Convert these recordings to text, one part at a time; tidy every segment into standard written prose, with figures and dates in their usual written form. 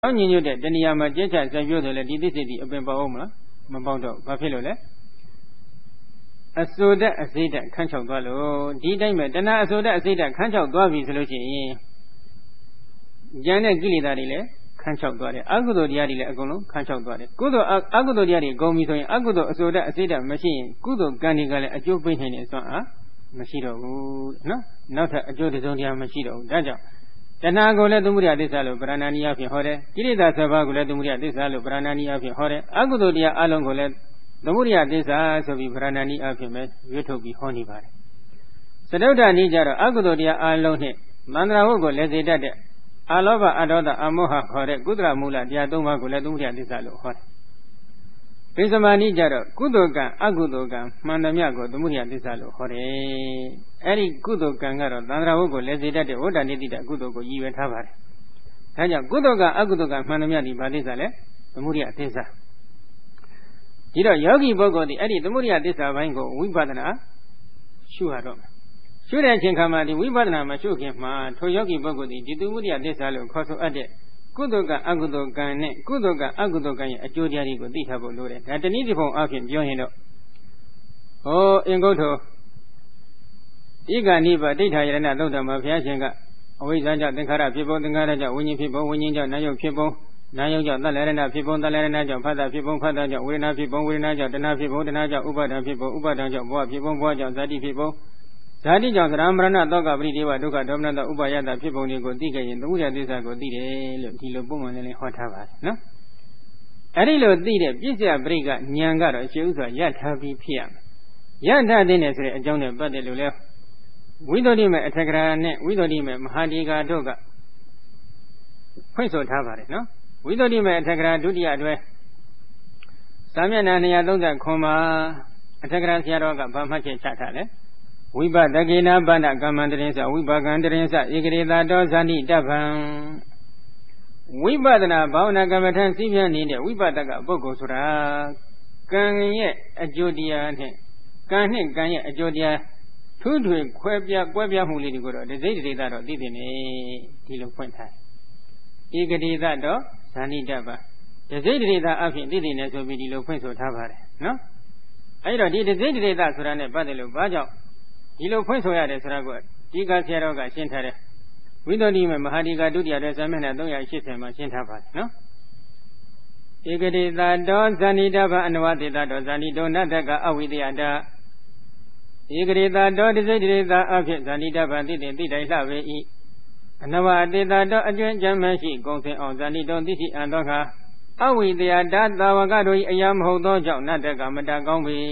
အောင်ညညတဲ့တဏှာမှာကျက်ချဆက်ပြောတယ်လေဒီသစ္စာတိအပင်ပေါအောင်မလားမပေါတော့ဘာဖြစ်လို့လဲအစိုးတဲ့အစိတ်တက်ခန်းချောက်သွားလို့ဒီတိုင်းပဲတဏှာအစိုးတဲ့အစိတ်တက်ခန်းချောက်သွားပြီဆိုလို့ရှိရင်ဉာဏ်နဲ့ကိလေသာတွေလည်းခန်းချောက်သွားတယ်အကုသိုလ်တရားတွေလည်းအကုန်လုံးခန်းချောက်သွားတယ်ကုသိုလ်အကုသိုလ်တရားတွေကုန်ပြီဆိုရင်အကုသိုလ်အစိုးတဲ့အစိတ်တက်မရှိရင်ကုသိုလ်ကံတွေကလည်းအကျိုးပေးနိုင်တဲ့စွမ်းအားမရှိတော့ဘူးနော်နောက်ထပ်အကျိုးတစုံတရာမရှိတော့ဘူးဒါကြောင့်တဏှာကိုလည်းသမုဒယသစ္စာလို့ပရဏာနိယဖြင့်ဟောတယ်ကိလေသာ7ပါးကိုလည်းသမုဒယသစ္စာလို့ပရဏာနိယဖြင့်ဟောတယ်အကုသိုလ်တရားအလုံးကိုလည်းသမုဒယသစ္စာဆိုပြီးပရဏာနိယဖြင့်ပဲရွတ်ထုတ်ပြီးဟောနေပါတယ်စတုတ္ထနည်းကြတော့အကုသိုလ်တရားအလုံးနဲ့မန္တရာဝုတ်ကိုလည်းစေတတ်တဲ့အလောဘအဒေါသအမောဟခေါ်တဲ့ကုသလမူလတရား3ပါးကိုလည်းသမုဒယသစ္စာလို့ဟောတယ်ပိစမာနည်းကြတော့ကုသိုလ်ကံအကုသိုလ်ကံမှန်သမျှကိုသမုဒယသစ္စာလို့ဟောတယ်အဲ့ဒီကုသိုလ်ကံကတော့သန္တရာဝုတ်ကိုလည်းစေတတ်တဲ့ဝဋ္ဌာနိတိတကုသိုလ်ကိုရည်ရွယ်ထားပါတယ်ဒါကြောင့်ကုသိုလ်ကအကုသိုလ်ကမှန်သမျှဒီဘာသစ္စာလဲသမုဒယသစ္စာဒီတော့ယောဂီပုဂ္ဂိုလ်ဒီအဲ့ဒီသမုဒယသစ္စာဘိုင်းကိုဝိပဿနာရှုရတော့ရှုတဲ့အချိန်ခါမှာဒီဝိပဿနာမရှုခင်မှာထိုယောဂီပုဂ္ဂိုလ်ဒီသမုဒယသစ္စာလို့ခေါ်ဆိုအပ်တဲ့ကုသိုလ်ကအကုသိုလ်ကံနဲ့ကုသိုလ်ကအကုသိုလ်ကံရဲ့အကျိုးတရားတွေကိုသိထားဖို့လိုတယ်ဒါတနည်းတစ်ပုံအဖြစ်ပြောရင်တော့ဟောအင်္ဂုတ္တောဤကနိဗ္ဗာန်ဒိဋ္ဌာယရဏသုတ်တမှာဘုရားရှင်ကအဝိဇ္ဇာကြောင့်သင်္ခါရဖြစ်ပုံသင်္ခါရကြောင့်ဝိညာဉ်ဖြစ်ပုံဝိညာဉ်ကြောင့်နာယုတ်ဖြစ်ပုံနာယုတ်ကြောင့်သလရဏဖြစ်ပုံသလရဏကြောင့်ဖတ်တာဖြစ်ပုံဖတ်တာကြောင့်ဝေဒနာဖြစ်ပုံဝေဒနာကြောင့်တဏှာဖြစ်ပုံတဏှာကြောင့်ဥပါဒံဖြစ်ပုံဥပါဒံကြောင့်ဘဝဖြစ်ပုံဘဝကြောင့်ဇာတိဖြစ်ပုံဇာတိကြောင့်သရမရဏသောကပရိဒေဝဒုက္ခဒေါမနတဥပါယတဖြစ်ပုံတွေကိုသိခဲ့ရင်သမုဒယသစ္စာကိုသိတယ်လို့ဒီလိုပုံမှန်လေးဟောထားပါတယ်နော်အဲ့ဒီလိုသိတဲ့ပြစ္ဆယပရိကဉာဏ်ကတော့ရှေးဥစွာရထားပြီးဖြစ်ရမယ်ရထားတဲ့ဆိုတဲ့အကြောင်းနဲ့ပတ်သက်လို့လဲဝိသုဒ္ဓိမေအထက်ကရာနဲ့ဝိသုဒ္ဓိမေမဟာဒီကာတို့ကဖွင့်ဆိုထားပါတယ်နော်ဝိသုဒ္ဓိမေအထက်ကရာဒုတိယအတွဲစာမျက်နှာ239မှာအထက်ကရာဆရာတော်ကဗာမှတ်ချက်ချထားတယ်ဝိပဒကေနဗန္ဒကမ္မန္တရင်္စဝိပါကံတရင်္စဧကရေသာတောဇာတိတပ္ပံဝိပဿနာဘာဝနာကမ္မထံစိပြနေတဲ့ဝိပဿကပုဂ္ဂိုလ်ဆိုတာကံရဲ့အကျိုးတရားနဲ့ကံနဲ့ကံရဲ့အကျိုးတရားထူးထွေကွဲပြားမှုလေးတွေကိုတော့ဒိဋ္ဌိဒေသတော့သိသိနေဒီလိုဖွင့်ထားဧကရေသာတောဇာတိတပ္ပံဒိဋ္ဌိဒေသအဖြစ်သိသိနေဆိုပြီးဒီလိုဖွင့်ဆိုထားပါတယ်နော်အဲဒီတော့ဒီဒိဋ္ဌိဒေသဆိုတာနဲ့ပတ်သက်လို့ဘာကြောင့်ဒီလိုဖွင့်ဆိုရတယ်ဆိုတာကိုဒီကဆရာတော်ကရှင်းထားတယ်ဝိသုဒ္ဓိမေမဟာဒီကာဒုတိယတဲ့ဇာမျက်နှာ380မှာရှင်းထားပါတယ်နော်ဧကတိသာတောဇာနိတဗအနဝတိတတောဇာနိတောနတ္တကအဝိတယတာဧကတိသာတောတိစိတ်တိသာအဖြစ်ဇာနိတဗသိတိတိုင်လှပေ၏အနဝတိတတောအကျွမ်းကြမ်းမရှိဂုံစင်အောင်ဇာနိတောသိရှိအံသောခါအဝိတယတာသာဝကတို့၏အရာမဟုတ်သောကြောင့်နတ္တကမတကောင်းပေ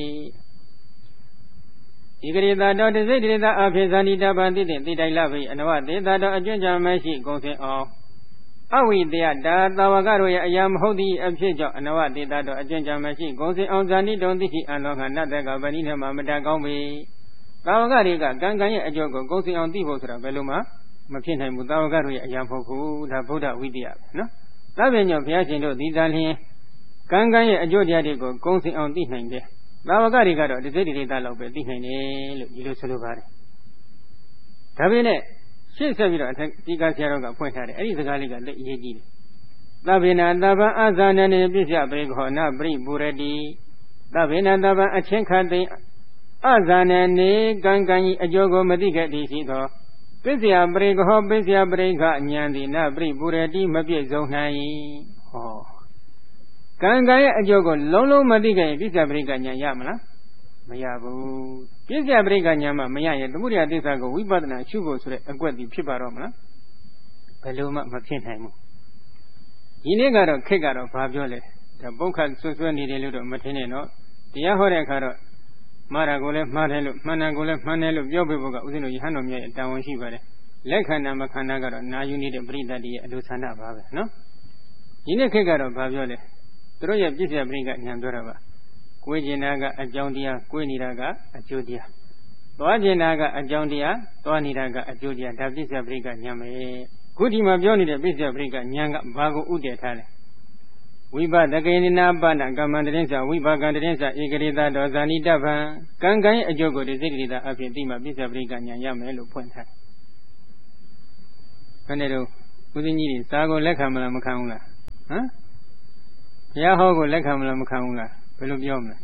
ဧကရေသာတောတိစိတ်တိသာအဖြစ်ဇာနိတဗသိတိတိုင်လှပေအနဝတိတတောအကျွမ်းကြမ်းမရှိဂုံစင်အောင်အဝိတယတာသာဝကတို့ရဲ့အရာမဟုတ်သည့်အဖြစ်ကြောင့်အနဝတိတတော်အကျဉ်းချမရှိဂုံစင်အောင်ဇာတိတုံသိရှိအံတော်ကနတ်တကဗဏိနဲ့မှမတတ်ကောင်းပေသာဝကတွေကကံရဲ့အကျိုးကိုဂုံစင်အောင်သိဖို့ဆိုတာဘယ်လိုမှမဖြစ်နိုင်ဘူးသာဝကတို့ရဲ့အရာမဟုတ်ဘူးဒါဗုဒ္ဓဝိတ္တပဲနော်ဒါပြင်ကြောင့်ဘုရားရှင်တို့ဒီသာလျှင်ကံရဲ့အကျိုးတရားတွေကိုဂုံစင်အောင်သိနိုင်တယ်သာဝကတွေကတော့ဒီစိတ်တိတလောက်ပဲသိနိုင်တယ်လို့ဒီလိုဆိုလိုပါတယ်ဒါပြင်နဲ့ရှင်းဆက်ပြီးတော့ဒီကဆရာတော်ကဖွင့်ထားတယ်အဲ့ဒီစကားလေးကလက်အရေးကြီးတယ်သဗ္ဗေနသဗ္ဗံအဇာနနေပြစ္ဆပရိခောနပရိပူရတိသဗ္ဗေနသဗ္ဗံအချင်းခတ်သိအဇာနနေကံဤအကျိုးကိုမသိခဲ့သည်ရှိသောပစ္စယပရိခောပစ္စယပရိခဉာဏ်သည်နပရိပူရတိမပြည့်စုံနိုင်ဟောကံရဲ့အကျိုးကိုလုံးလုံးမသိခဲ့ရင်ပစ္စယပရိခဉာဏ်ရမလားမရဘူးပြစ္ဆယပရိက္ခဉာဏ်မှမရရင်သမုဒယသစ္စာကိုဝိပဿနာရှုဖို့ဆိုတဲ့အကွက်ဒီဖြစ်ပါတော့မလားဘယ်လိုမှမဖြစ်နိုင်ဘူးဒီနေ့ကတော့ခက်ကတော့ဘာပြောလဲဒါပုခ္ခဆွနေတယ်လို့တော့မထင်နဲ့နော်တရားဟောတဲ့အခါတော့မှားတာကိုလည်းမှားတယ်လို့မှန်တာကိုလည်းမှန်တယ်လို့ပြောပြဖို့ကဥစဉ်တို့ယဟန်တော်မြတ်ရဲ့တာဝန်ရှိပါတယ်လက်ခန္ဓာမခန္ဓာကတော့နာယူနေတဲ့ပရိသတ်ရဲ့အလိုဆန္ဒပါပဲနော်ဒီနေ့ခက်ကတော့ဘာပြောလဲသူတို့ရဲ့ပြစ္ဆယပရိက္ခဉာဏ်ပြောတာပါကိုယ်ကျင်တာကအကြောင်းတရားကိုယ်နေတာကအကျိုးတရားသွားကျင်တာကအကြောင်းတရားသွားနေတာကအကျိုးတရားဒါပြစ္ဆယပရိက္ခဉာဏ်ပဲခုဒီမှာပြောနေတဲ့ပြစ္ဆယပရိက္ခဉာဏ်ကဘာကိုဥတည်ထားလဲဝိပဒကေနပဏကမ္မန္တရင်္စဝိပါကံတရင်္စဧကရေသာဒောဇာနိတဗံကံရဲ့အကျိုးကိုဒီစိတ်တိတာအဖြစ်သိမှပြစ္ဆယပရိက္ခဉာဏ်ရမယ်လို့ဖွင့်ထားတယ်ခဏတော့ဦးဇင်းကြီးတွေစာကိုလက်ခံမလားမခံဘူးလားဘုရားဟောကိုလက်ခံမလားမခံဘူးလားဘယ်လိုပြောမလဲ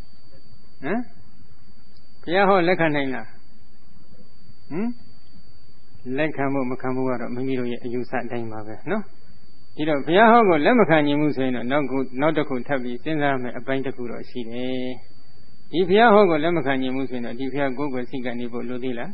ဘုရားဟောလက်ခံနိုင်လားလက်ခံဖို့မခံဖို့ကတော့မိမိတို့ရဲ့အယူဆအတိုင်းပါပဲနော်ဒီတော့ဘုရားဟောကိုလက်မခံနိုင်ဘူးဆိုရင်တော့နောက်တစ်ခုထပ်ပြီးစဉ်းစားမယ်အပိုင်းတစ်ခုတော့ရှိတယ်ဒီဘုရားဟောကိုလက်မခံနိုင်ဘူးဆိုရင်တော့ဒီဘုရားကိုယ်ကိုယ်စိတ်ကနေဖို့လိုသေးလား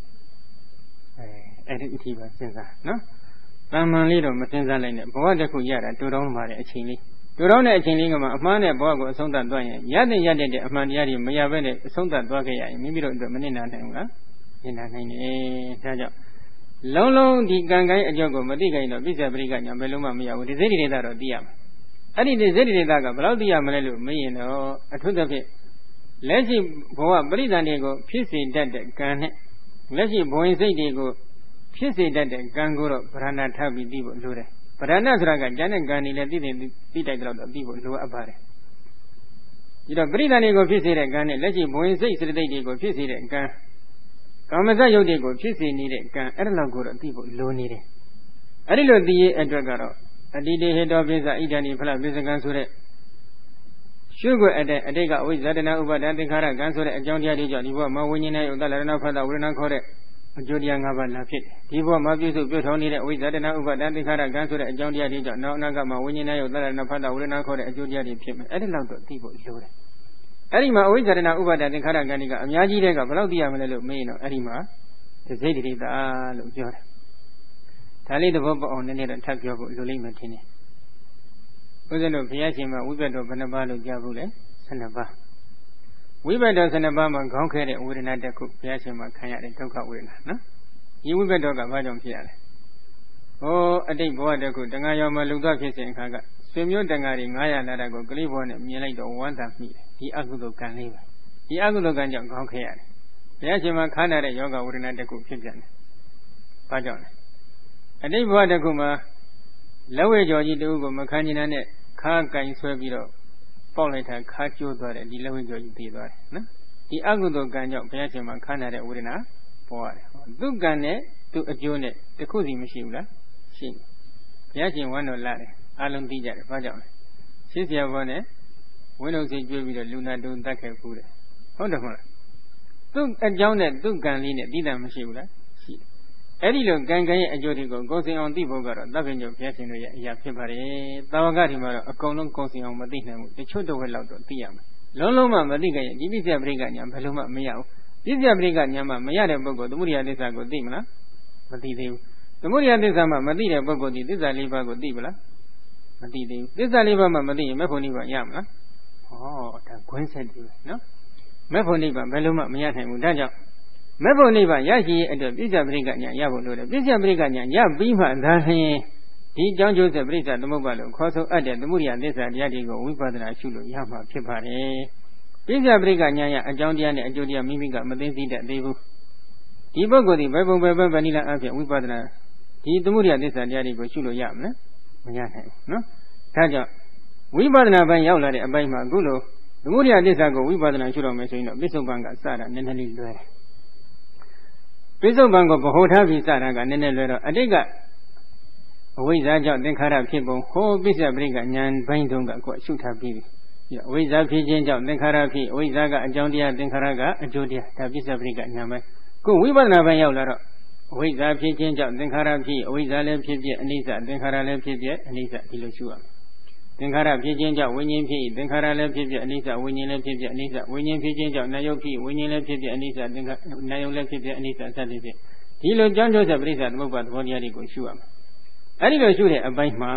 အဲ့ဒီအထိပါစဉ်းစားနော်တန်မှန်လေးတော့မစဉ်းစားလိုက်နဲ့ဘဝတစ်ခုရတာတူတောင်းပါတဲ့အချိန်လေးတူတောင်းတဲ့အချိန်လေးကမှအမှန်နဲ့ဘဝကိုအဆုံးသတ်သွားရင်ရတဲ့အမှန်တရားတွေမရဘဲနဲ့အဆုံးသတ်သွားခဲ့ရရင်မိမိတို့အတွက်မနစ်နာနိုင်ဘူးလားနစ်နာနိုင်တယ်ဒါကြောင့်လုံးလုံးဒီကံကိုင်းအကြောင်းကိုမသိကြရင်တော့ပြစ္ဆပရိကညာဘယ်လုံးမှမရဘူးဒီစိတ်တွေတော့သိရမှာအဲ့ဒီစိတ်တွေကဘယ်လောက်သိရမလဲလို့မေးရင်တော့အထူးသဖြင့်လက်ရှိဘဝပရိသန်တွေကိုဖြစ်စေတတ်တဲ့ကံနဲ့လက်ရှိဘဝင်စိတ်တွေကိုဖြစ်စေတတ်တဲ့ကံကိုတော့ဗရဏထပ်ပြီးသိဖို့လိုတယ်ဗရဏဆိုတာကကျန်တဲ့ကံတွေလည်းသိတိုက်တော့သိဖို့လိုအပ်ပါတယ်ဒီတော့ပရိသန်တွေကိုဖြစ်စေတဲ့ကံနဲ့လက်ရှိဘဝင်စိတ်စရတိတ်တွေကိုဖြစ်စေတဲ့ကံကာမဇတ်ယုတ်တွေကိုဖြစ်စေနေတဲ့ကံအဲ့ဒါလောက်ကိုတော့သိဖို့လိုနေတယ်အဲ့ဒီလိုသိရအတွက်ကတော့အတိတေဟေတောပိစ္ဆဣဒံဒီဖလပိစ္ဆကံဆိုတဲ့ရှုွက်အတိတ်ကအဝိဇ္ဇတနာဥပါဒသင်္ခါရကံဆိုတဲ့အကြောင်းတရားတွေကြောင့်ဒီဘဝမှာဝိညာဉ်နဲ့ဥဒ္ဒလရဏဖတ်တာဝေဒနာခေါ်တဲ့အကျိုးတရား၅ပါးလာဖြစ်တယ်ဒီဘဝမှာပြုစုပြုထောင်နေတဲ့အဝိဇ္ဇတနာဥပါဒသင်္ခါရကံဆိုတဲ့အကြောင်းတရားတွေကြောင့်နောက်အနာဂတ်မှာဝိညာဉ်နဲ့ဥဒ္ဒလရဏဖတ်တာဝေဒနာခေါ်တဲ့အကျိုးတရားတွေဖြစ်မယ်အဲ့ဒီလောက်တော့သိဖို့လိုတယ်အဲ့ဒီမှာအဝိဇ္ဇတနာဥပါဒသင်္ခါရကံတွေကအများကြီးတဲ့ကဘယ်လောက်သိရမလဲလို့မေးရင်တော့အဲ့ဒီမှာစိတ်တိတာလို့ပြောတယ်ဒါလေးသဘောပေါက်အောင်နည်းနည်းတော့ထပ်ပြောဖို့လိုလိမ့်မယ်ထင်တယ်ဦးဇင်းတို့ဘုရားရှင်မှာဝိပဿနာဘယ်နှပါးလို့ကြားဘူးလဲ12ပါးဝိပဿနာ12ပါးမှာခေါင်းခဲတဲ့ဝေဒနာတစ်ခုဘုရားရှင်မှာခံရတဲ့ဒုက္ခဝေဒနာနော်ဒီဝိပဿနာကဘာကြောင့်ဖြစ်ရလဲဟောအတိတ်ဘဝတစ်ခုတဏှာရောင်မှာလူသားဖြစ်စဉ်အခါကဆွေမျိုးတဏှာတွေ900လာတာကိုကလေးဘဝနဲ့မြင်လိုက်တော့ဝမ်းသာမိတယ်ဒီအကုသိုလ်ကံလေးပဲဒီအကုသိုလ်ကံကြောင့်ခေါင်းခဲရတယ်ဘုရားရှင်မှာခန္ဓာတဲ့ယောဂဝေဒနာတစ်ခုဖြစ်ပြန်တယ်ဘာကြောင့်လဲအတိတ်ဘဝတစ်ခုမှာလက်ဝဲကြော်ကြီးတူကိုမခံကျင်တဲ့ခါကင်ဆွဲပြီးတော့ပေါက်လိုက်တာခါကျိုးသွားတယ်ဒီလက်ဝဲကြော်ကြီးသိသွားတယ်နော်ဒီအကုသိုလ်ကံကြောင့်ဘုရားရှင်မှာခန္ဓာတဲ့ဝေဒနာပေါ်ရတယ်သူကံနဲ့သူအကျိုးနဲ့တစ်ခုစီမရှိဘူးလားရှိတယ်ဘုရားရှင်ဝမ်းတော်လာတယ်အလုံးသိကြတယ်ဘာကြောင့်လဲရှင်းစရာဘောနဲ့ဝင်းလုံးစိတ်ကျွေးပြီးတော့လူနာတုံတတ်ခဲ့ဘူးတယ်ဟုတ်တယ်မဟုတ်လားသူ့အကြောင်းနဲ့သူ့ကံလေးနဲ့သိတာမရှိဘူးလားရှိတယ်အဲ့ဒီလိုကံရဲ့အကျိုးတွေကိုကိုယ်စင်အောင်သိဖို့ကတော့သဗ္ဗညုဘုရားရှင်တို့ရဲ့အရာဖြစ်ပါတယ်တာဝကဒီမှာတော့အကုန်လုံးကိုယ်စင်အောင်မသိနိုင်ဘူးတချို့တစ်ဝက်လောက်တော့သိရမယ်လုံးလုံးမှမသိခဲ့ရင်ဒီပစ္စယပရိက္ခညာဘယ်လိုမှမရဘူးပစ္စယပရိက္ခညာမှမရတဲ့ပုဂ္ဂိုလ်သမုဒိယသစ္စာကိုသိမလားမသိသေးဘူးသမုဒိယသစ္စာမှမသိတဲ့ပုဂ္ဂိုလ်ဒီသစ္စာ၄ပါးကိုသိမလားမသိသေးဘူးသစ္စာ၄ပါးမှမသိရင်မေဖို့နိဗ္ဗာန်ရမလားဟောဒါခွင်းဆက်တယ်နော်မေဖို့နိဗ္ဗာန်ဘယ်လိုမှမရနိုင်ဘူးဒါကြောင့်မေဖို့နိဗ္ဗာန်ရရှိရဲ့အတွက်ပစ္စယပရိက္ခညာရဖို့လိုတယ်ပစ္စယပရိက္ခညာရပြီးမှဒါလျှင်ဒီကြောင့်ကျိုးဆက်ပရိစ္ဆသမုပ္ပါလို့ခေါ်ဆိုအပ်တဲ့သမုဒိယသစ္စာတရားတွေကိုဝိပဿနာရှုလို့ရမှာဖြစ်ပါတယ်ပစ္စယပရိက္ခညာရအကြောင်းတရားနဲ့အကျိုးတရားမိမိကမသိသိတတ်သေးဘူးဒီပုဂ္ဂိုလ်ဒီဘယ်ပုံဘယ်နည်းလားအဖြစ်ဝိပဿနာဒီသမုဒိယသစ္စာတရားတွေကိုရှုလို့ရမလားမရနိုင်ဘူးနော်ဒါကြောင့်ဝိပဿနာပိုင်းရောက်လာတဲ့အပိုင်းမှာအခုလိုသမုဒိယသစ္စာကိုဝိပဿနာရှုတော့မယ်ဆိုရင်တော့ပစ္စုပန်ကစတာနည်းနည်းလေးလွယ်တယ်ပစ္စုပန်ကိုဗဟိုထားပြီးစတာကနည်းနည်းလွယ်တော့အတိတ်ကအဝိဇ္ဇာကြောင့်သင်္ခါရဖြစ်ပုံဟောပစ္စယပရိက္ခဉာဏ်ပိုင်းတုန်းကကိုရှုထားပြီးပြီအဝိဇ္ဇာဖြစ်ခြင်းကြောင့်သင်္ခါရဖြစ်အဝိဇ္ဇာကအကြောင်းတရားသင်္ခါရကအကျိုးတရားဒါပစ္စယပရိက္ခဉာဏ်ပိုင်းကိုဝိပဿနာပိုင်းရောက်လာတော့အဝိဇ္ဇာဖြစ်ခြင်းကြောင့်သင်္ခါရဖြစ်အဝိဇ္ဇာလည်းဖြစ်ဖြစ်အနိစ္စသင်္ခါရလည်းဖြစ်ဖြစ်အနိစ္စဒီလိုရှုရမယ်သင်္ခါရဖြစ်ခြင်းကြောင့်ဝိညာဉ်ဖြစ်သင်္ခါရလည်းဖြစ်ဖြစ်အနိစ္စဝိညာဉ်လည်းဖြစ်ဖြစ်အနိစ္စဝိညာဉ်ဖြစ်ခြင်းကြောင့်နာယုတ်ဖြစ်ဝိညာဉ်လည်းဖြစ်ဖြစ်အနိစ္စသင်္ခါနာယုတ်လည်းဖြစ်ဖြစ်အနိစ္စစသဖြင့်ဒီလိုကြောင်းကျိုးဆက်ပရိစ္ဆသမုပ္ပါသဘောတရားတွေကိုရှုရမယ်အဲဒီလိုရှုတဲ့အပိုင်းမှာ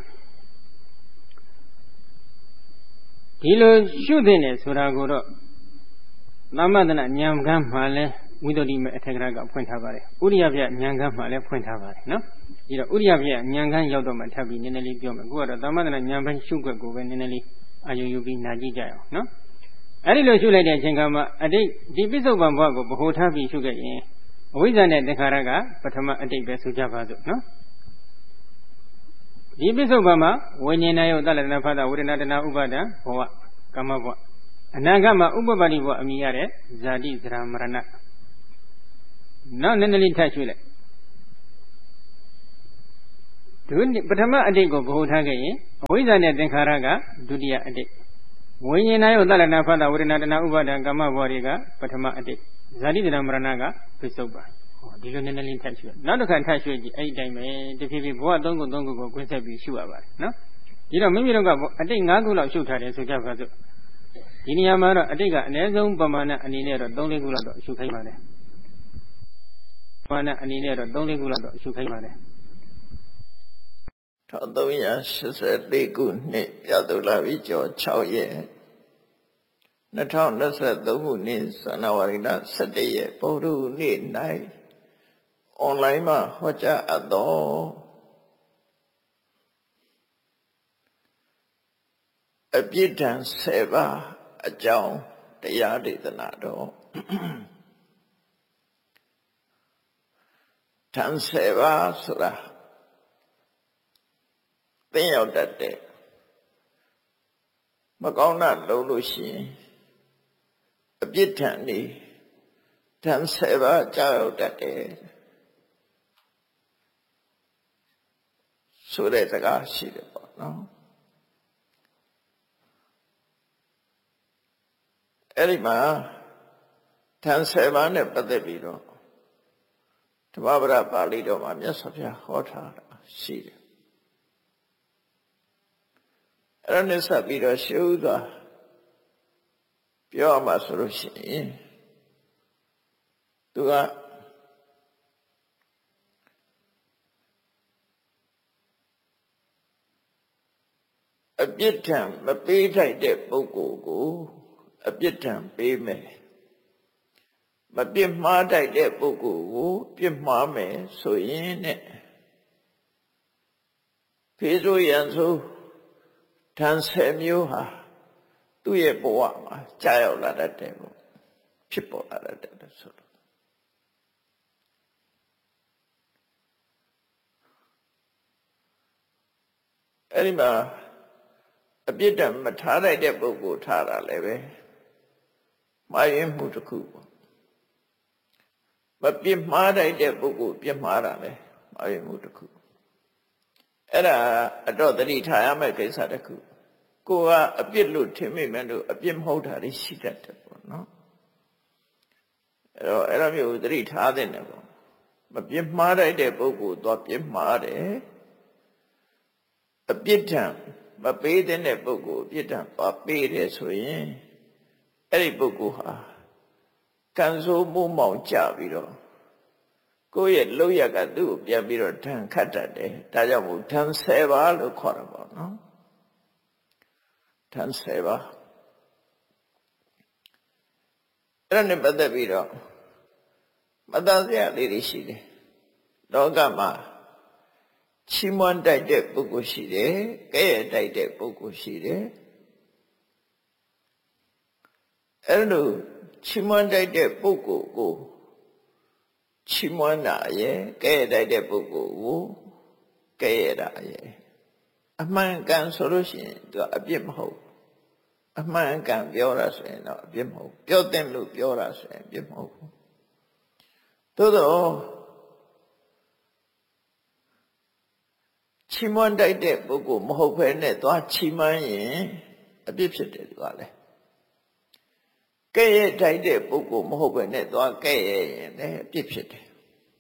ဒီလိုရှုတဲ့နဲ့ဆိုတာကိုတော့သမထနာဉာဏ်ကမ်းမှလည်းဝိသုဒ္ဓိမေအထက်ကရာကဖွင့်ထားပါတယ်ဥရိယပြဉာဏ်ကမ်းမှလည်းဖွင့်ထားပါတယ်နော်ဒီတော့ဥရိယပြဉာဏ်ကမ်းရောက်တော့မှထပ်ပြီးနည်းနည်းလေးပြောမယ်ကိုကတော့သမထနာဉာဏ်ပိုင်းရှုွက်ကိုပဲနည်းနည်းလေးအာယုယူပြီးနာကြည့်ကြရအောင်နော်အဲဒီလိုရှုလိုက်တဲ့အချိန်ကမှအတိတ်ဒီပစ္စုပန်ဘဝကိုဗဟိုထားပြီးရှုခဲ့ရင်အဝိဇ္ဇာနဲ့သင်္ခါရကပထမအတိတ်ပဲဆိုကြပါစို့နော်ဒီပစ္စုပန်မှာဝိညာဉ်နဲ့ယုတ်တလတနာဖတ်တာဝေဒနာတနာဥပါဒံဘဝကမ္မဘဝအနာဂတ်မှာဥပပတ္တိဘဝအမိရတဲ့ဇာတိဇရာမရဏနောက်နည်းနည်းလေးထပ်ရှုလိုက်ပထမအတိတ်ကိုဘဟုထားခဲ့ရင်အဝိဇ္ဇာနဲ့သင်္ခါရကဒုတိယအတိတ်ဝိညာဉ်နာယုသလနာဖတ်တာဝေဒနာတဏှာဥပါဒံကာမဘောတွေကပထမအတိတ်ဇာတိတဏမရဏကပိစုတ်ပါဒီလိုနည်းနည်းလေးထပ်ရွှေ့နောက်တစ်ခါထပ်ရွှေ့ကြည့်အဲ့ဒီတိုင်းပဲတဖြည်းဖြည်းဘဝ၃ခုကိုကွင်းဆက်ပြီးရှုရပါတယ်နော်ဒီတော့မိမိတို့ကအတိတ်၅ခုလောက်ရှုထားတယ်ဆိုကြပါစို့ဒီနေရာမှာတော့အတိတ်ကအနည်းဆုံးပမာဏအနေနဲ့တော့၃-၄ခုလောက်တော့ရှုခိုင်းပါတယ်ပမာဏအနေနဲ့တော့၃-၄ခုလောက်တော့ရှုခိုင်းပါတယ် 1384ခုနှစ်ပြတ်တော်လာပြီကျော်6ရက်2023ခုနှစ်ဇန်နဝါရီလ17ရက်ဗုဒ္ဓနေ့၌အွန်လိုင်းမှာဟောကြားအပ်သောအပြစ်ဒဏ်7ပါးအကြောင်းတရားဒေသနာတော်ဒဏ်7ပါးဆိုတာသင်ရောက်တတ်တဲ့မကောင်းတာလုပ်လို့ရှိရင်အပြစ်ဒဏ်နေဒဏ်7ပါးကြောက်ရောက်တတ်တယ်ဆိုတဲ့စကားရှိတယ်ပေါ့နော်အဲ့ဒီမှာဒဏ်7ပါးနဲ့ပတ်သက်ပြီးတော့ဓမ္မပဒပါဠိတော်မှာမြတ်စွာဘုရားဟောထားတာရှိတယ်အဲ့ဒါနဲ့ဆက်ပြီးတော့ရှုစွာပြောမှဆိုလို့ရှိရင်သူကအပြစ်ဒဏ်မပေးထိုက်တဲ့ပုဂ္ဂိုလ်ကိုအပြစ်ဒဏ်ပေးမယ်မပြစ်မှားထိုက်တဲ့ပုဂ္ဂိုလ်ကိုပြစ်မှားမယ်ဆိုရင်နဲ့ဖေးဆိုရန်ဆိုဒဏ်10မျိုးဟာသူ့ရဲ့ဘဝမှာကြာရောက်လာတတ်တယ်ပေါ့ဖြစ်ပေါ်လာတတ်တယ်ဆိုတော့အဲ့ဒီမှာအပြစ်ဒဏ်မထားလိုက်တဲ့ပုဂ္ဂိုလ်ထားတာလည်းပဲမှားယွင်းမှုတစ်ခုပေါ့မပြစ်မှားလိုက်တဲ့ပုဂ္ဂိုလ်ပြစ်မှားတာလည်းမှားယွင်းမှုတစ်ခုအဲ့ဒါအတော့သတိထားရမယ့်ကိစ္စတစ်ခုကိုကအပြစ်လို့ထင်မိမယ်လို့အပြစ်မဟုတ်တာတွေရှိတတ်တယ်ပေါ့နော်အဲ့တော့မျိုးသတိထားတဲ့နေပေါ့မပြစ်မှားလိုက်တဲ့ပုဂ္ဂိုလ်တော့ပြစ်မှားတယ်အပြစ်ဒဏ်မပေးတဲ့ပုဂ္ဂိုလ်အပြစ်ဒဏ်ပါပေးတယ်ဆိုရင်အဲ့ဒီပုဂ္ဂိုလ်ဟာကံဆိုးမှုမောင်ကြပြီးတော့ကိုယ့်ရဲ့လောက်ရကသူ့ကိုပြန်ပြီးတော့ဒဏ်ခတ်တတ်တယ်ဒါကြောင့်မို့ဒဏ်10ပါးလို့ခေါ်တာပေါ့နော်ဒဏ်10ပါးအဲ့ဒါနဲ့ပတ်သက်ပြီးတော့မတန်စရာလေးတွေရှိတယ်လောကမှာချီးမွမ်းတိုက်တဲ့ပုဂ္ဂိုလ်ရှိတယ်ကဲ့ရဲ့တိုက်တဲ့ပုဂ္ဂိုလ်ရှိတယ်အဲ့လိုချီးမွမ်းတိုက်တဲ့ပုဂ္ဂိုလ်ကိုချီးမွမ်းတာရဲ့ကဲ့ရဲ့တိုက်တဲ့ပုဂ္ဂိုလ်ကိုကဲ့ရဲ့တာရဲ့အမှန်ကန်ဆိုလို့ရှိရင်သူအပြစ်မဟုတ်အမှန်ကန်ပြောတာဆိုရင်တော့အပြစ်မဟုတ်ပြောတဲ့လို့ပြောတာဆိုရင်အပြစ်မဟုတ်ဘူးသို့တော့ချီးမွမ်းတိုက်တဲ့ပုဂ္ဂိုလ်မဟုတ်ဘဲနဲ့သွားချီးမွမ်းရင်အပြစ်ဖြစ်တယ်သူကလည်းကဲ့ရဲ့တိုက်တဲ့ပုဂ္ဂိုလ်မဟုတ်ဘဲနဲ့သွားကဲ့ရဲ့ရင်လည်းအပြစ်ဖြစ်တယ်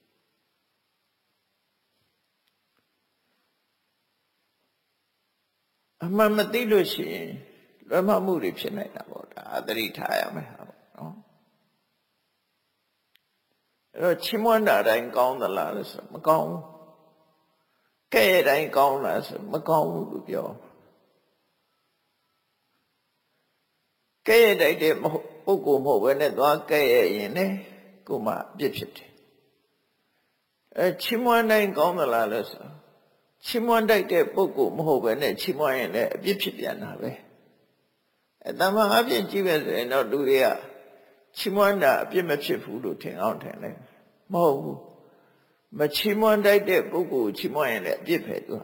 အမှန်မသိလို့ရှိရင်လွဲမှားမှုတွေဖြစ်နိုင်တာပေါ့ဒါသတိထားရမယ်ဟာပေါ့နော်အဲ့တော့ချီးမွမ်းတာတိုင်းကောင်းသလားလို့ဆိုမကောင်းဘူးကဲ့ရဲ့တိုင်းကောင်းလားဆိုမကောင်းဘူးလို့ပြောကဲ့ရဲ့တိုက်တဲ့ပုဂ္ဂိုလ်မဟုတ်ဘဲနဲ့သွားကဲ့ရဲ့ရင်လည်းကိုယ်မှအပြစ်ဖြစ်တယ်ချီးမွမ်းတိုင်းကောင်းသလားလို့ဆိုချီးမွမ်းတိုက်တဲ့ပုဂ္ဂိုလ်မဟုတ်ဘဲနဲ့ချီးမွမ်းရင်လည်းအပြစ်ဖြစ်ပြန်တာပဲတမန်အပြစ်ကြည့်ပဲဆိုရင်တော့လူတွေကချီးမွမ်းတာအပြစ်မဖြစ်ဘူးလို့ထင်အောင်ထင်တယ်မဟုတ်ဘူးမချီးမွမ်းတိုက်တဲ့ပုဂ္ဂိုလ်ချီးမွမ်းရင်လည်းအပြစ်ပဲသူ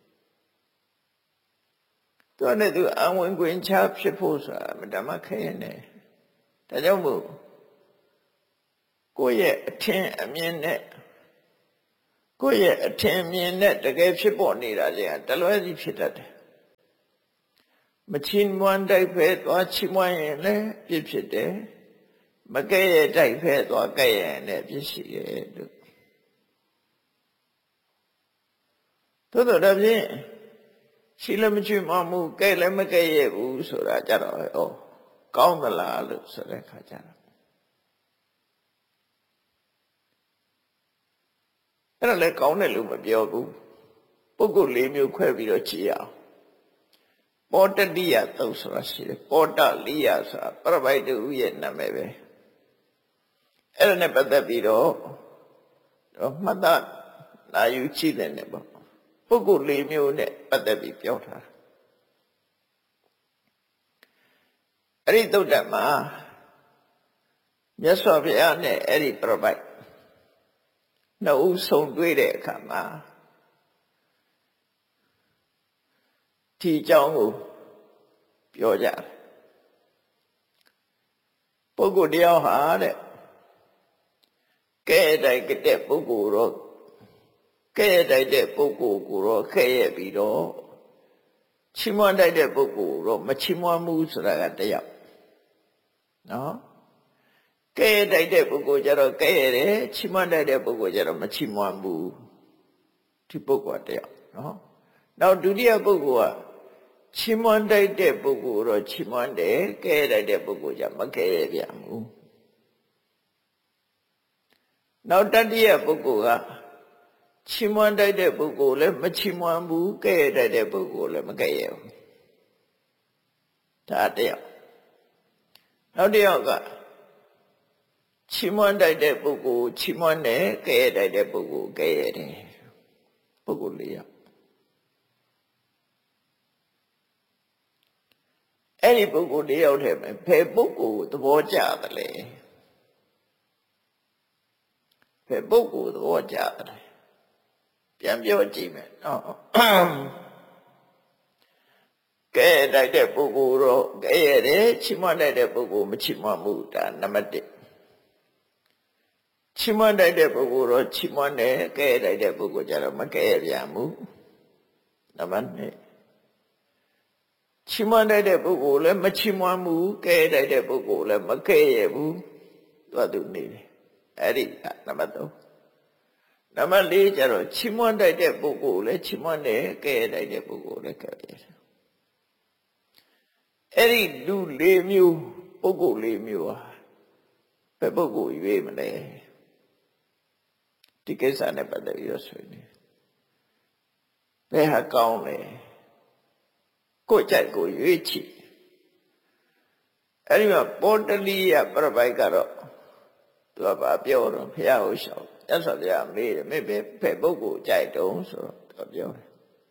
နဲ့သူအဝင်ခွင့်ချဖြစ်ဖို့ဆိုတာဓမ္မခဲနဲ့ဒါကြောင့်မို့ကိုယ့်ရဲ့အထင်အမြင်နဲ့ကိုယ့်ရဲ့အထင်မြင်နဲ့တကယ်ဖြစ်ပေါ်နေတာတွေကတလွဲစီဖြစ်တတ်တယ်မချီးမွမ်းတိုက်ဖဲသွားချီးမွမ်းရင်လည်းပြစ်ဖြစ်တယ်မကဲ့ရဲ့တိုက်ဖဲသွားကဲ့ရဲ့လည်းပြစ်ရှိတယ်လို့သို့တော်ဒါဖြင့်ရှိလည်းမချီးမွမ်းမှုကဲ့လည်းမကဲ့ရဲ့ဘူးဆိုတာကြတော့ဩကောင်းသလားလို့ဆိုတဲ့အခါကျတော့အဲ့ဒါလည်းကောင်းတယ်လို့မပြောဘူးပုဂ္ဂိုလ်၄မျိုးခွဲပြီးတော့ကြည့်အောင်ပောတတိယသုတ်ဆိုတာရှိတယ်ပောတလိယဆိုတာပရပိုက်တူရဲ့နာမည်ပဲအဲ့ဒါနဲ့ပတ်သက်ပြီးတော့မှတ်သားနာယူကြည့်တယ်နဲ့ပေါ့ပုဂ္ဂိုလ်၄မျိုးနဲ့ပတ်သက်ပြီးပြောထားတာအဲ့ဒီသုတ်တံမှာမြတ်စွာဘုရားနဲ့အဲ့ဒီပရပိုက်နှစ်ဦးဆုံတွေ့တဲ့အခါမှာဒီအကြောင်းကိုပြောကြတယ်ပုဂ္ဂိုလ်တယောက်ဟာတဲ့ကဲ့တိုက်တဲ့ပုဂ္ဂိုလ်တော့ကဲ့တိုက်တဲ့ပုဂ္ဂိုလ်ကိုတော့ခဲ့ရပြီးတော့ချီးမွမ်းတိုက်တဲ့ပုဂ္ဂိုလ်တော့မချီးမွမ်းဘူးဆိုတာကတယောက်နော်ကဲ့တိုက်တဲ့ပုဂ္ဂိုလ်ကျတော့ကဲ့ရတယ်ချီးမွမ်းတိုက်တဲ့ပုဂ္ဂိုလ်ကျတော့မချီးမွမ်းဘူးဒီပုဂ္ဂိုလ်တယောက်နော်နောက်ဒုတိယပုဂ္ဂိုလ်ကချီးမွမ်းတိုက်တဲ့ပုဂ္ဂိုလ်တော့ချီးမွမ်းတယ်ကဲ့တိုက်တဲ့ပုဂ္ဂိုလ်ကျမကဲ့ရပြန်ဘူးနောက်တတိယပုဂ္ဂိုလ်ကချီးမွမ်းတိုက်တဲ့ပုဂ္ဂိုလ်လည်းမချီးမွမ်းဘူးကဲ့တိုက်တဲ့ပုဂ္ဂိုလ်လည်းမကဲ့ရဘူးဒါတယောက်နောက်တယောက်ကချီးမွမ်းတိုက်တဲ့ပုဂ္ဂိုလ်ချီးမွမ်းတယ်ကဲ့တိုက်တဲ့ပုဂ္ဂိုလ်ကဲ့ရတယ်ပုဂ္ဂိုလ်၄ယောက်အဲ့ဒီပုဂ္ဂိုလ်၄ယောက်ထဲမှာဘယ်ပုဂ္ဂိုလ်ကိုသဘောကျတယ်လဲဘယ်ပုဂ္ဂိုလ်သဘောကျတယ်ပြန်ပြောကြည့်မယ်နော်ကဲတိုက်တဲ့ပုဂ္ဂိုလ်တော့ကဲရတယ်ချီးမွမ်းတဲ့ပုဂ္ဂိုလ်မချီးမွမ်းဘူးဒါနံပါတ်1ချီးမွမ်းတဲ့ပုဂ္ဂိုလ်တော့ချီးမွမ်းတယ်ကဲတိုက်တဲ့ပုဂ္ဂိုလ်ကျတော့မကဲပြန်ဘူးနံပါတ်2ချီးမွမ်းတဲ့ပုဂ္ဂိုလ်လည်းမချီးမွမ်းဘူးကဲတိုက်တဲ့ပုဂ္ဂိုလ်လည်းမကဲရဘူးသူနေတယ်အဲ့ဒီနံပါတ်3နံပါတ်4ကျတော့ချီးမွမ်းတဲ့ပုဂ္ဂိုလ်လည်းချီးမွမ်းတယ်ကဲတိုက်တဲ့ပုဂ္ဂိုလ်လည်းကဲရတယ်အဲ့ဒီလူ၄မျိုးပုဂ္ဂိုလ်၄မျိုးဟာဘယ်ပုဂ္ဂိုလ်ရွေးမလဲဒီကိစ္စနဲ့ပတ်သက်ပြီးတော့ဆွေးနွေးဘယ်ဟာကောင်းလဲကိုကြိုက်ကိုရွေးချယ်အဲ့ဒီမှာပောတလိယပရပိုက်ကတော့သူကဘာပြောတော့ဘုရားဟောရှောက်မြတ်စွာဘုရားမေးတယ်မေးဘယ်ပုဂ္ဂိုလ်ကြိုက်တုံးဆိုတော့သူပြောတယ်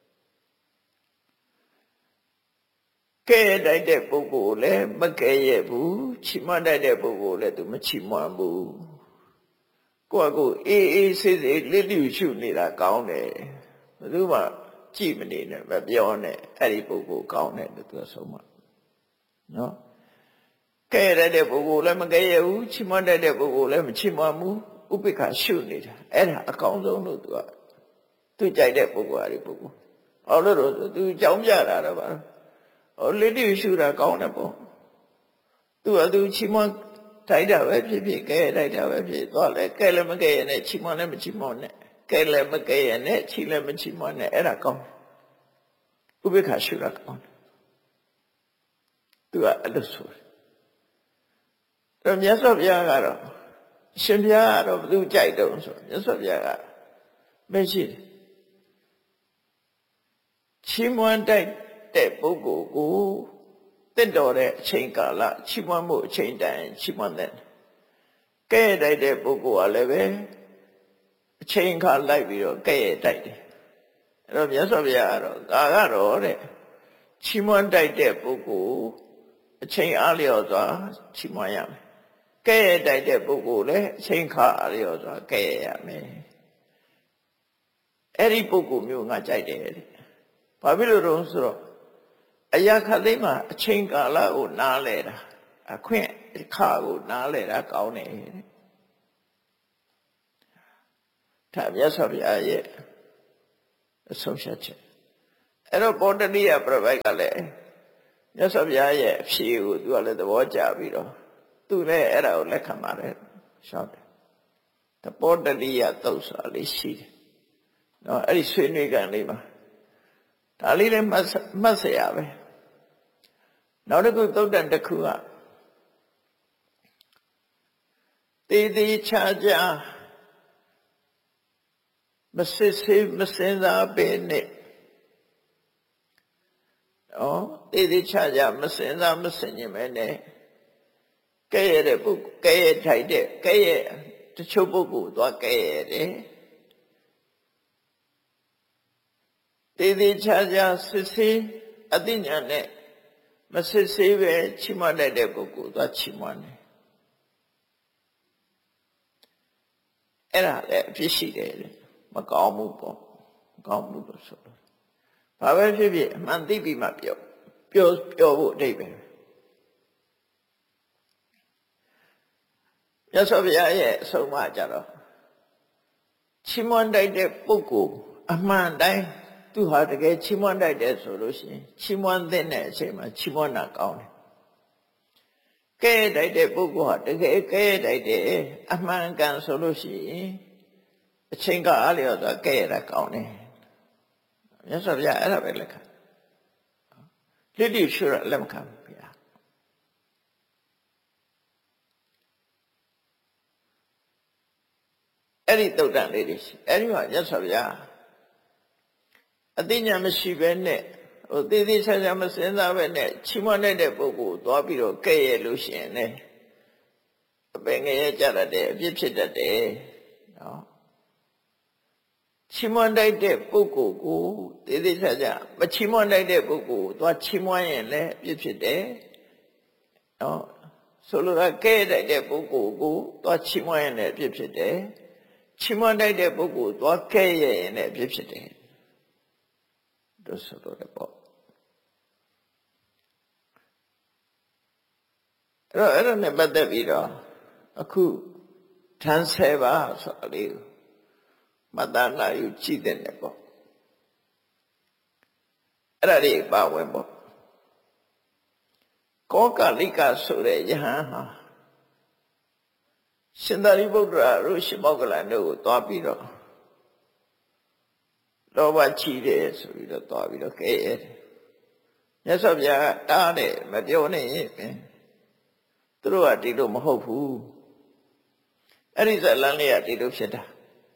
ကဲတိုက်တဲ့ပုဂ္ဂိုလ်လည်းမကဲရဲ့ဘူးချီးမွမ်းတဲ့ပုဂ္ဂိုလ်လည်းသူမချီးမွမ်းဘူးကိုယ့်ကိုအေးအေးဆေးဆေးလစ်လျူရှုနေတာကောင်းတယ်ဘယ်သူမှကြည့်မနေနဲ့မပြောနဲ့အဲ့ဒီပုဂ္ဂိုလ်ကောင်းတယ်လို့သူဆုံးမနော်ကဲရတဲ့ပုဂ္ဂိုလ်လည်းမကဲရဘူးချီးမွမ်းတဲ့ပုဂ္ဂိုလ်လည်းမချီးမွမ်းဘူးဥပိ္ပခာရှုနေတာအဲ့ဒါအကောင်းဆုံးလို့သူကြိုက်တဲ့ပုဂ္ဂိုလ်အဲ့ဒီပုဂ္ဂိုလ်ဟောလို့သူကြောင်းပြတာတော့ပါဟောလက်တွေ့ရှုတာကောင်းတယ်ပေါ့သူချီးမွမ်းတိုက်တာပဲဖြစ်ဖြစ်ကဲတိုက်တာပဲဖြစ်သွားလဲကဲလည်းမကဲရနဲ့ချီးမွမ်းလည်းမချီးမွမ်းနဲ့ကဲလည်းမကဲရနဲ့ချီးလည်းမချီးမွမ်းနဲ့အဲ့ဒါကောင်းဥပိ္ပခာရှုတာကောင်းသူအဲ့လိုဆိုတယ်မြတ်စွာဘုရားကတော့ရှင်ဘုရားကတော့ဘယ်သူကြိုက်တုံးဆိုမြတ်စွာဘုရားကမရှိတယ်ချီးမွမ်းတိုက်တဲ့ပုဂ္ဂိုလ်ကိုတင့်တော်တဲ့အချိန်ကာလချီးမွမ်းမှုအချိန်တိုင်းချီးမွမ်းတဲ့ကဲ့တိုက်တဲ့ပုဂ္ဂိုလ်ကလည်းပဲအချိန်ခါလိုက်ပြီးတော့ကဲ့တိုက်တယ်အဲ့တော့မြတ်စွာဘုရားကတော့ကတော့တဲ့ချီးမွမ်းတိုက်တဲ့ပုဂ္ဂိုလ်အချိန်အားလျော်စွာချီးမွမ်းရမယ်ကဲ့တိုက်တဲ့ပုဂ္ဂိုလ်လည်းအချိန်ခါအားလျော်စွာကဲ့ရမယ်အဲ့ဒီပုဂ္ဂိုလ်မျိုးငါကြိုက်တယ်တဲ့ဘာဖြစ်လို့တော့ဆိုတော့အရာခသိမ်းမှာအချိန်ကာလကိုနားလဲတာအခွင့်အခါကိုနားလဲတာကောင်းတယ်တဲ့ဒါမြတ်စွာဘုရားရဲ့အဆုံးဖြတ်ချက်အဲ့တော့ပောတတိယပြပိုက်ကလည်းမြတ်စွာဘုရားရဲ့အဖြေကိုသူကလည်းသဘောကျပြီးတော့သူလည်းအဲ့ဒါကိုလက်ခံပါတယ်ရှောက်တယ်တပောတတိယသုတ်ဆိုတာလေးရှိတယ်နော်အဲ့ဒီဆွေးနွေးကန်လေးမှာဒါလေးလည်းမှတ်စရာပဲနောက်တစ်ခုသုတ်တန်တစ်ခုကတေးသေးချာချာမစစ်ဆေးမစင်စားပဲနဲ့တေးသေးချာချာမစင်စားမစင်ရင်ပဲနဲ့ကဲ့ရဲ့တဲ့ပုဂ္ဂိုလ်ကဲ့ရဲ့ထိုက်တဲ့ကဲ့ရဲ့တချို့ပုဂ္ဂိုလ်သွားကဲ့ရဲ့တယ်တေးသေးချာချာစစ်ဆေးအသိဉာဏ်နဲ့မစစ်ဆေးပဲချီးမွမ်းတဲ့ပုဂ္ဂိုလ်သွားချီးမွမ်းတယ်အဲ့ဒါလည်းအဖြစ်ရှိတယ်မကောင်းဘူးပေါ့မကောင်းဘူးလို့ဆိုတော့ဘာပဲဖြစ်ဖြစ်အမှန်သိပြီးမှပြောဖို့အဓိပ္ပာယ်မြတ်စွာဘုရားရဲ့အဆုံးအမကြတော့ချီးမွမ်းတတ်တဲ့ပုဂ္ဂိုလ်အမှန်တိုင်းသူဟာတကယ်ချီးမွမ်းတတ်တယ်ဆိုလို့ရှိရင်ချီးမွမ်းတဲ့အချိန်မှာချီးမွမ်းတာကောင်းတယ်ကဲ့တိုက်တဲ့ပုဂ္ဂိုလ်ဟာတကယ်ကဲ့တိုက်တယ်အမှန်ကန်ဆိုလို့ရှိရင်အချိန်ကအားလျော်စွာကဲ့ရတာကောင်းတယ်မြတ်စွာဘုရားအဲ့ဒါပဲလက်ခံလိတိရှုရလက်မခံဘူးဗျာအဲ့ဒီတုတ်တန်လေးတွေရှိအဲ့ဒီမှာမြတ်စွာဘုရားအသိဉာဏ်မရှိဘဲနဲ့သေသေးချာချာမစင်စားပဲနဲ့ချီးမွမ်းတဲ့ပုဂ္ဂိုလ်သွားပြီးတော့ကဲ့ရဲ့လို့ရှိရင်လည်းအပင်ငရဲကြတတ်တယ်အပြစ်ဖြစ်တတ်တယ်နော်ချီးမွမ်းတဲ့ပုဂ္ဂိုလ်ကိုသေသေးချာချာမချီးမွမ်းတဲ့ပုဂ္ဂိုလ်သွားချီးမွမ်းရင်လည်းအပြစ်ဖြစ်တယ်နော်ဆိုလိုတာကဲ့တဲ့ပုဂ္ဂိုလ်ကိုသွားချီးမွမ်းရင်လည်းအပြစ်ဖြစ်တယ်ချီးမွမ်းတဲ့ပုဂ္ဂိုလ်သွားကဲ့ရဲ့ရင်လည်းအပြစ်ဖြစ်တယ်တို့ဆိုတော့ပေါ့အဲ့ဒါနဲ့ပတ်သက်ပြီးတော့အခုထမ်းဆဲပါဆိုတာလေးကိုမတနာယူကြည့်တဲ့နဲ့ပေါ့အဲ့ဒါလေးပါဝင်ပေါ့ကောကလိကဆိုတဲ့ယဟန်ဟာရှင်သာရိပုတ္တရာတို့ရှင်မောဂလန်တို့ကိုသွားပြီးတော့လောဘချီတယ်ဆိုပြီးတော့သွားပြီးတော့ကဲ့ရဲ့မြတ်စွာဘုရားကတားတယ်မပြောနဲ့သူတို့ကဒီလိုမဟုတ်ဘူးအဲ့ဒီဇလန်းလေးကဒီလိုဖြစ်တာ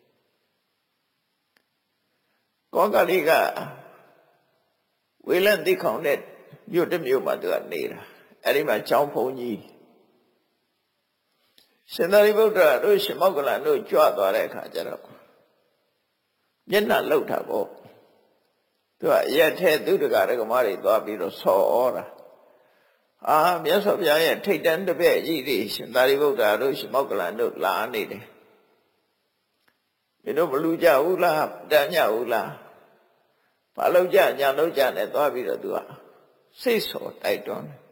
ကောကလေးကဝေလန်တိခေါင်တဲ့မြို့တစ်မြို့မှာသူကနေတာအဲ့ဒီမှာကျောင်းဖုန်ကြီးရှင်သာရိပုတ္တရာတို့ရှင်မောဂလန်တို့ကြွသွားတဲ့အခါကျတော့မျက်နှာလှုပ်တာပေါ့သူကရက်ထဲသူတကားကမားတွေသွားပြီးတော့ဆော်တာမြတ်စွာဘုရားရဲ့ထိတ်တန်းတစ်ပည့်ကြီးတွေရှင်သာရိပုတ္တရာတို့ရှင်မောဂလန်တို့လာနေတယ်မင်းတို့မလူကြဘူးလားတန်ညဘူးလားဘာလို့ကြညာလို့ကြနဲ့သွားပြီးတော့သူကစိတ်ဆော်တိုက်တွန်းတယ်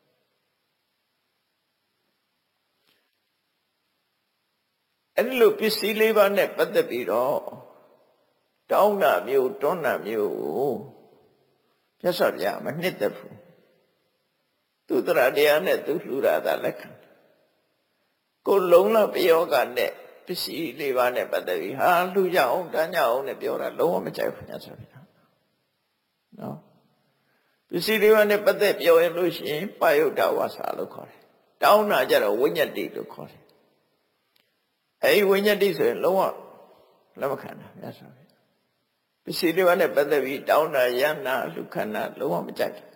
အဲ့ဒီလိုပစ္စည်းလေးပါးနဲ့ပတ်သက်ပြီးတော့တောင်းတာမျိုးတွန်းတာမျိုးကိုမြတ်စွာဘုရားမနှစ်သက်ဘူးသူတရားတရားနဲ့သူလှူတာသာလက်ခံကိုလုံးလပယောဂနဲ့ပစ္စည်းလေးပါးနဲ့ပတ်သက်ပြီးလှူကြအောင်တန်းကြအောင်နဲ့ပြောတာလုံးဝမကြိုက်ဘူးမြတ်စွာဘုရားနော်ပစ္စည်းလေးပါးနဲ့ပတ်သက်ပြောရင်လို့ရှိရင်ပယုတ်တဝါစာလို့ခေါ်တယ်တောင်းတာကြတော့ဝိညတ်တိလို့ခေါ်တယ်အဲဒီဝိညတ်တိဆိုရင်လုံးဝလက်မခံတာမြတ်စွာဘုရားပစ္စည်းလေးပါးနဲ့ပတ်သက်ပြီးတောင်းတာယန္နာလူခန္ဓာလုံးဝမကြိုက်ဘူး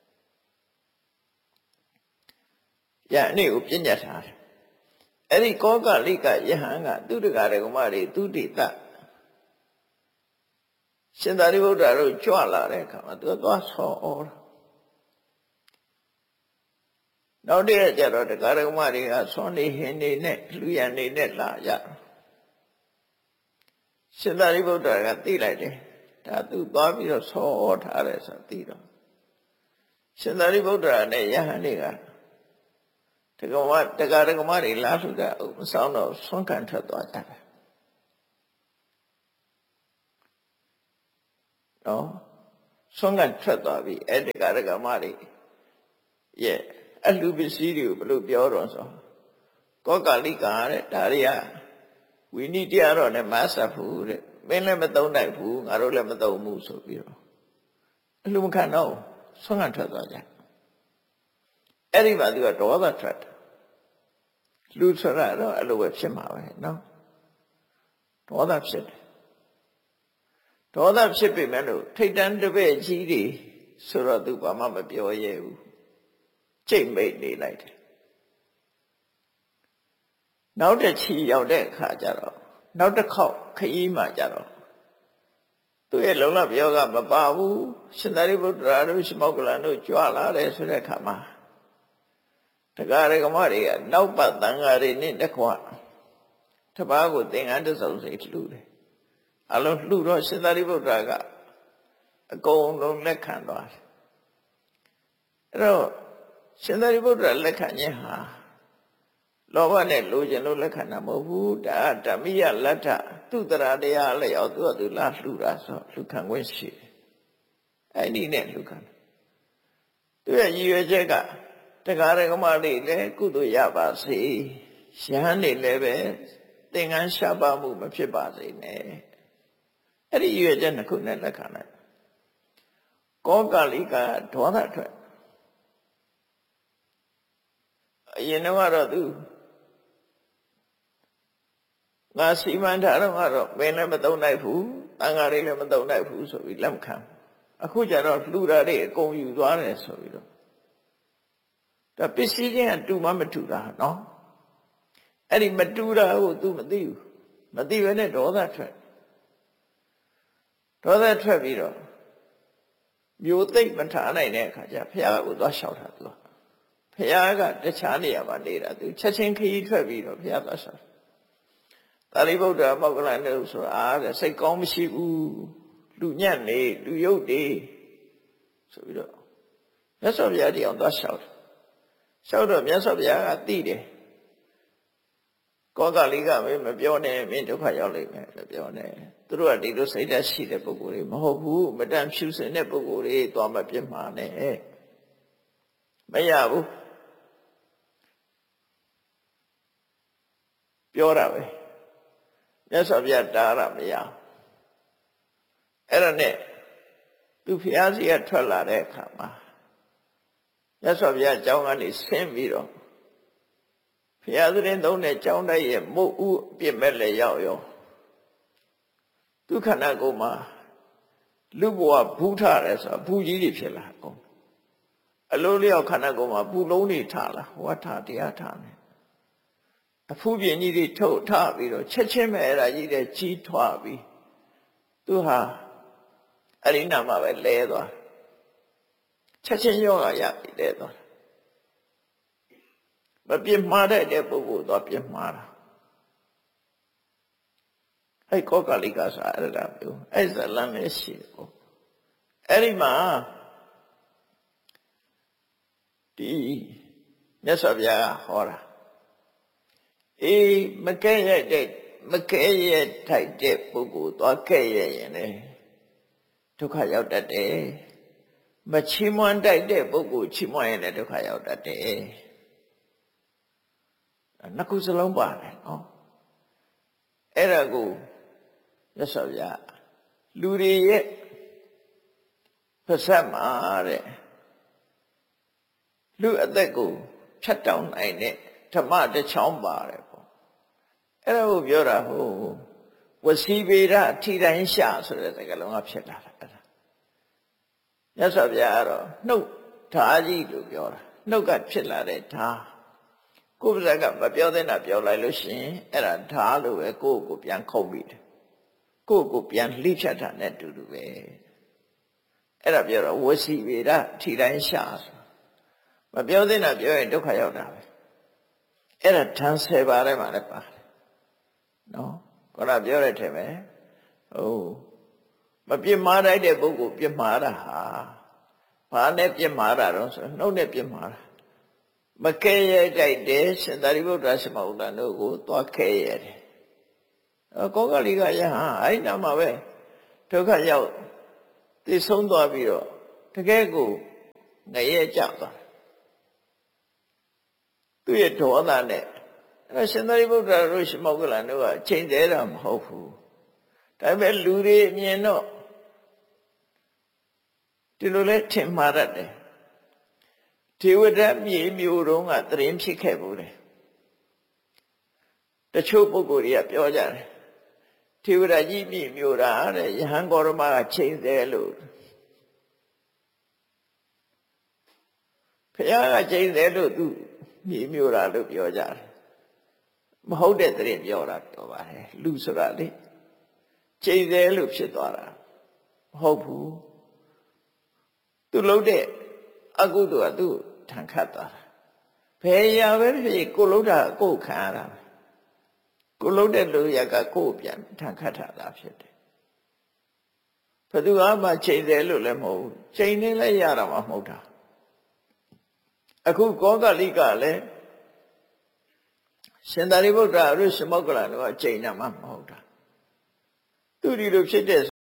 ယန္နေကိုပြညတ်ထားတယ်အဲ့ဒီကောကလိကယဟန်ကသူတကာရကမတွေသူတိတရှင်သာရိပုတ္တရာတို့ကြွလာတဲ့အခါမှာသူသွားဆော်ဩတာနောက်တည့်ကျတော့တကာရကမတွေကဆွန်နေဟင်းနေနဲ့လူရန်နေနဲ့လာကြရှင်သာရိပုတ္တရာကသိလိုက်တယ်ဒါသူသွားပြီးတော့ဆော်ဩထားတယ်ဆိုသိတော့ရှင်သာရိပုတ္တရာနဲ့ယဟန်တွေကတကာရကမတွေလာလှူတာမဆောင်တော့ဆွမ်းခံထွက်သွားကြတယ်နော်ဆွမ်းကထွက်သွားပြီအဲ့ဒီကာရကမတွေရဲ့အလှပစ္စည်းတွေကိုဘယ်လိုပြောတော့ဆိုကောကာလိကာတဲ့ဒါတွေကဝိနည်းတရားတော့နဲ့မဆက်ဘူးတဲ့မင်းလည်းမသုံးနိုင်ဘူးငါတို့လည်းမသုံးဘူးဆိုပြီးတော့အလှမခံတော့ဆွမ်းကထွက်သွားကြအဲ့ဒီမှာသူကဒေါသထွက်တယ်လူဆိုတာတော့အဲ့လိုပဲဖြစ်မှာပဲနော်ဒေါသဖြစ်တယ်ဒေါသဖြစ်ပေမဲ့လို့ထိတ်တန်းတပည့်ကြီးတွေဆိုတော့သူဘာမှမပြောရဲဘူးကြိတ်မိတ်နေလိုက်တယ်နောက်တစ်ချီရောက်တဲ့အခါကျတော့နောက်တစ်ခေါက်ခရီးမှကျတော့သူရဲ့လုံလပြောကမပါဘူးရှင်သာရိပုတ္တရာတို့ရှမောက္ကလန်တို့ကြွလာတယ်ဆိုတဲ့အခါမှာတရားရကမတွေကနောက်ပတ်တန်ဃာတွေနဲ့တခွတပားကိုသင်္ကန်းတစ်စုံစိတ်လှူတယ်အလုံးလှူတော့ရှင်သာရိပုတ္တရာကအကုန်လုံးလက်ခံသွားတယ်အဲ့တော့ရှင်သာရိပုတ္တရာလက်ခံခြင်းဟာလောဘနဲ့လိုချင်လို့လက်ခံတာမဟုတ်ဘူးဒါဓမ္မိယလတ္ထသူတရာတရားလျောက်သူလာလှူတာဆိုလှူခံခွင့်ရှိတယ်အဲ့ဒီနဲ့လှူခံသူရဲ့ရည်ရွယ်ချက်ကတရားရကမတွေလည်းကုသိုလ်ရပါစေယဟန်တွေလည်းပဲသင်္ကန်းရှားပါမှုမဖြစ်ပါစေနဲ့အဲ့ဒီရည်ရွယ်ချက်နှစ်ခုနဲ့လက်ခံလိုက်ကောကာလိကဒေါသထွက်အရင်တော့သူငါစီမံထားတော့ကတော့မင်းလည်းမသုံးနိုင်ဘူးတန်ဃာတွေလည်းမသုံးနိုင်ဘူးဆိုပြီးလက်မခံအခုကျတော့လှူတာတွေအကုန်ယူသွားတယ်ဆိုပြီးတော့ဒါပစ္စည်းချင်းကတူမှမတူတာနော်အဲ့ဒီမတူတာကို तू မသိဘူးမသိဘဲနဲ့ဒေါသထွက်ပြီးတော့မျိုးသိမ့်မထားနိုင်တဲ့အခါကျဘုရားကိုသွားလျှောက်တာ तू ဘုရားကတခြားနေရာမှာနေတာ तू ချက်ချင်းခရီးထွက်ပြီးတော့ဘုရားသွားလျှောက်သာရိပုတ္တရာမောက္ကလန်တို့ဆိုတာတဲ့စိတ်ကောင်းမရှိဘူးလူညံ့နေလူယုတ်နေဆိုပြီးတော့မြတ်စွာဘုရားတရားသွားလျှောက်တော့မြတ်စွာဘုရားကသိတယ်ကောကာလိကမပြောနဲ့မင်းဒုက္ခရောက်လိမ့်မယ်လို့ပြောနေသူတို့ကဒီလိုစိတ်ဓာတ်ရှိတဲ့ပုဂ္ဂိုလ်တွေမဟုတ်ဘူးမတန်ဖြူစင်တဲ့ပုဂ္ဂိုလ်တွေသွားမပြစ်မှာနဲ့မရဘူးပြောတာပဲမြတ်စွာဘုရားတားရမရအဲ့ဒါနဲ့သူဖျားစီကထွက်လာတဲ့အခါမှာမြတ်စွာဘုရားကျောင်းကနေဆင်းပြီးတော့ဘုရားသခင်သုံးတဲ့ကျောင်းတိုက်ရဲ့မုတ်ဥအပြစ်မဲ့လည်းရောက်ရောဒုက္ခနာကိုမှာလူဘဝဘူးထားတယ်ဆိုတာဘူးကြီးတွေဖြစ်လာအောင်အလိုလျောက်ခန္ဓာကိုယ်မှာဘူးလုံးတွေထားလာဟောထားတရားထားနေအဖူးပြင်းကြီးတွေထုတ်ထားပြီးတော့ချက်ချင်းပဲအဲ့ဒါကြီးတဲ့ကြီးထွားပြီးသူဟာအရိနာမှာပဲလဲသွားချက်ချင်းယောဂရပြီလဲသွားမပြစ်မှားတဲ့ပုဂ္ဂိုလ်တော့ပြစ်မှားတာအဲ့ကောကာလိကဆိုတာအဲ့ဒါမျိုးအဲ့ဇလန်လည်းရှိတယ်ပေါ့အဲ့ဒီမှာဒီမြတ်စွာဘုရားဟောတာအေးမကဲ့ရဲ့ထိုက်တဲ့ပုဂ္ဂိုလ်သွားကဲ့ရဲ့ရင်လေဒုက္ခရောက်တတ်တယ်မချီးမွမ်းတိုက်တဲ့ပုဂ္ဂိုလ်ချီးမွမ်းရင်လည်းဒုက္ခရောက်တတ်တယ်နှစ်ခုစလုံးပါတယ်နော်အဲ့ဒါကိုမြတ်စွာဘုရားလူတွေရဲ့ဖက်ဆက်မှာတဲ့လူအသက်ကိုဖြတ်တောင်းနိုင်တဲ့ဓမ္မတစ်ချောင်းပါတယ်ပေါ့အဲ့ဒါကိုပြောတာဟုတ်ဝစီဗေဒအထိတိုင်းရှာဆိုတဲ့စကားလုံးကဖြစ်လာတာအဲ့ဒါမြတ်စွာဘုရားကတော့နှုတ်ဓာကြီးလို့ပြောတာနှုတ်ကဖြစ်လာတဲ့ဓာကိုယ်ပါးကမပြောတဲ့နာပြောလိုက်လို့ရှိရင်အဲ့ဒါဓာလို့ပဲကိုယ့်ကိုပြန်ခုတ်ပြီးတယ်ကိုယ့်ကိုပြန်လှိဖြတ်တာနဲ့တူတူပဲအဲ့ဒါပြောတော့ဝစီဗေဒအထိတိုင်းရှာမပြောတဲ့နာပြောရင်ဒုက္ခရောက်တာပဲအဲ့ဒါဓာတ်10ပါးထဲမှာလည်းပါတယ်နော်ခေါင်းကပြောတဲ့ထဲပဲဟုတ်မပြစ်မှားတဲ့ပုဂ္ဂိုလ်ပြစ်မှားတာဟာဘာနဲ့ပြစ်မှားတာတော့ဆိုနှုတ်နဲ့ပြစ်မှားတာမကဲရဲတိုက်တယ်ရှင်သာရိပုတ္တရာရှမောက္ကလန်တို့ကိုသွားခဲရတယ်ကောကာလိကယဟန်အဲ့နာမှာပဲဒုက္ခရောက်သိဆုံးသွားပြီးတော့တကယ်ကိုငရဲကြသွားသူ့ရဲ့ဒေါသနဲ့အဲ့ရှင်သာရိပုတ္တရာတို့ရှင်မောဂလန်တို့ကချိန်သေးတာမဟုတ်ဘူးဒါပေမဲ့လူတွေမြင်တော့ဒီလိုလဲထင်မှားတယ်ဒေဝဒတ်မြေမျိုးတုန်းကသရင်ဖြစ်ခဲ့ဘူးလေတချို့ပုဂ္ဂိုလ်တွေကပြောကြတယ်ဒေဝဒတ်ကြီးမြေမျိုးတာတဲ့ယဟန်ဂေါရမကချိန်သေးလို့ဘုရားကချိန်သေးလို့သူမြေမျိုးတာလို့ပြောကြတယ်မဟုတ်တဲ့သရင်ပြောတာပြောပါတယ်လူဆိုတာလေချိန်သေးလို့ဖြစ်သွားတာမဟုတ်ဘူးသူလှုပ်တဲ့အကုသိုလ်ကသူ့ထန်ခတ်သွားတာဘယ်ရာပဲဖြစ်ကိုလှုပ်တာကိုခံရတာကိုလှုပ်တဲ့လူရကကိုပြန်ထန်ခတ်တာဖြစ်တယ်ဘယ်သူမှချိန်တယ်လို့လည်းမဟုတ်ဘူးချိန်နေလည်းရတာမှမဟုတ်တာအခုကောကလိကလည်းရှင်သာရိပုတ္တရာတို့ရှင်မောဂလန်တို့ကချိန်တာမှမဟုတ်တာသူဒီလိုဖြစ်တဲ့